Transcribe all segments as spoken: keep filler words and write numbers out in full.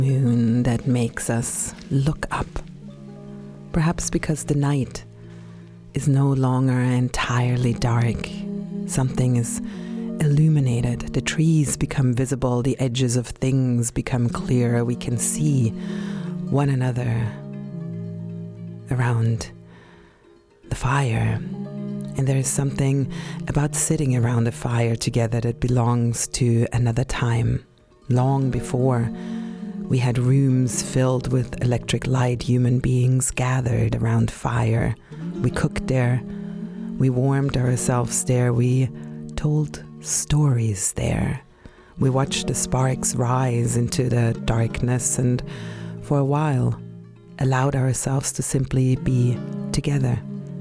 moon that makes us look up. Perhaps because the night is no longer entirely dark. Something is illuminated. The trees become visible. The edges of things become clearer. We can see one another around the fire. And there is something about sitting around a fire together that belongs to another time, long before we had rooms filled with electric light. Human beings gathered around fire. We cooked there. We warmed ourselves there. We told stories there. We watched the sparks rise into the darkness and, for a while, allowed ourselves to simply be together.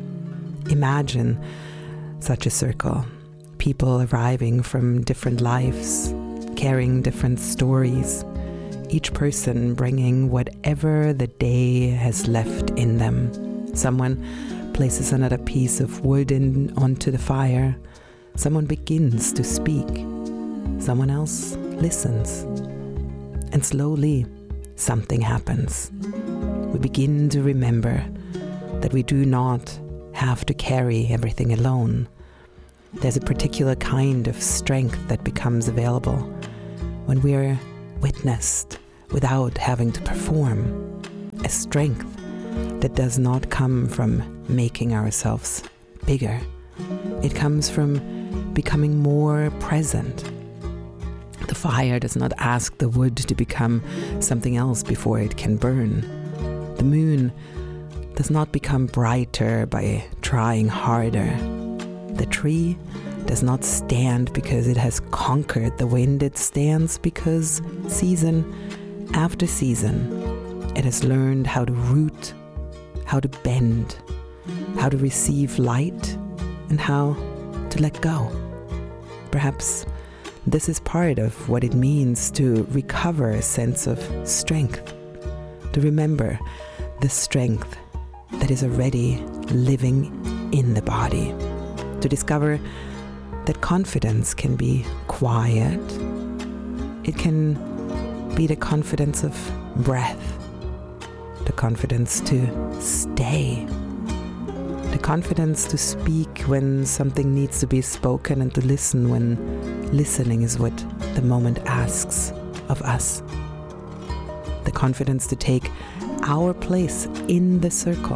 Imagine such a circle. People arriving from different lives, carrying different stories, each person bringing whatever the day has left in them. Someone places another piece of wood in onto the fire. Someone begins to speak. Someone else listens. And slowly, something happens. We begin to remember that we do not have to carry everything alone. There's a particular kind of strength that becomes available when we're witnessed without having to perform. A strength that does not come from making ourselves bigger. It comes from becoming more present. The fire does not ask the wood to become something else before it can burn. The moon does not become brighter by trying harder. The tree does not stand because it has conquered the wind. It stands because season after season it has learned how to root, how to bend, how to receive light, and how to let go. Perhaps this is part of what it means to recover a sense of strength, to remember the strength that is already living in the body, to discover that confidence can be quiet. It can be the confidence of breath, the confidence to stay, the confidence to speak when something needs to be spoken, and to listen when listening is what the moment asks of us. The confidence to take our place in the circle.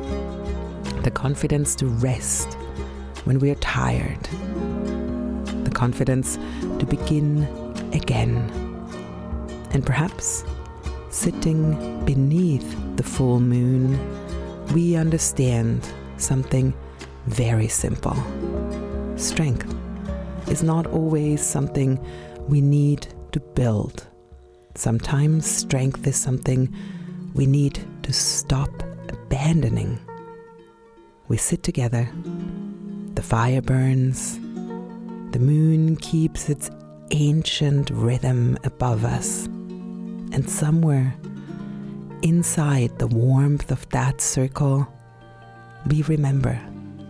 The confidence to rest when we are tired. The confidence to begin again. And perhaps, sitting beneath the full moon, we understand something very simple. Strength is not always something we need to build. Sometimes strength is something we need to stop abandoning. We sit together, the fire burns, the moon keeps its ancient rhythm above us, and somewhere inside the warmth of that circle, we remember,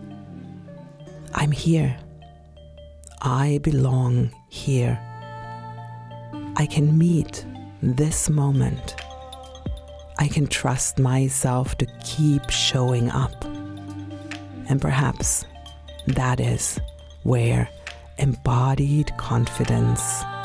I'm here. I belong here. I can meet this moment. I can trust myself to keep showing up. And perhaps that is where embodied confidence